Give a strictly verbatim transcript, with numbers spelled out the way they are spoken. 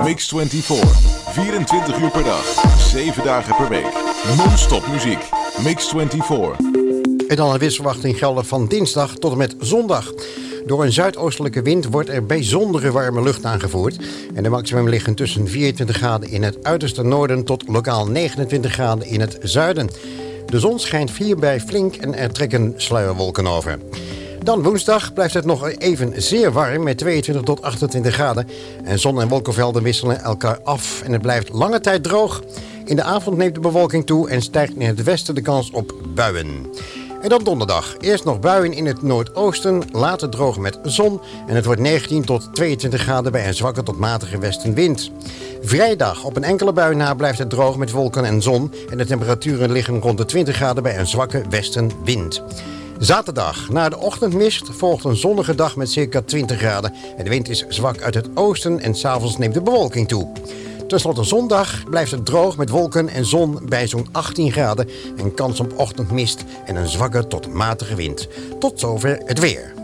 Mix vierentwintig. vierentwintig uur per dag. zeven dagen per week. Non-stop muziek. Mix vierentwintig. En dan een weersverwachting gelden van dinsdag tot en met zondag. Door een zuidoostelijke wind wordt er bijzondere warme lucht aangevoerd. En de maximum liggen tussen vierentwintig graden in het uiterste noorden tot lokaal negenentwintig graden in het zuiden. De zon schijnt hierbij flink en er trekken sluierwolken over. Dan woensdag blijft het nog even zeer warm met tweeëntwintig tot achtentwintig graden. En zon- en wolkenvelden wisselen elkaar af en het blijft lange tijd droog. In de avond neemt de bewolking toe en stijgt in het westen de kans op buien. En dan donderdag. Eerst nog buien in het noordoosten, later droog met zon. En het wordt negentien tot tweeëntwintig graden bij een zwakke tot matige westenwind. Vrijdag op een enkele bui na blijft het droog met wolken en zon. En de temperaturen liggen rond de twintig graden bij een zwakke westenwind. Zaterdag, na de ochtendmist, volgt een zonnige dag met circa twintig graden. En de wind is zwak uit het oosten en 's avonds neemt de bewolking toe. Ten slotte zondag blijft het droog met wolken en zon bij zo'n achttien graden. En kans op ochtendmist en een zwakke tot matige wind. Tot zover het weer.